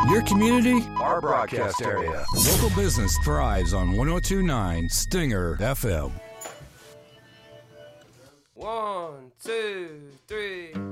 Your community, our broadcast area. Local business thrives on 102.9 Stinger FM. 1, 2, 3.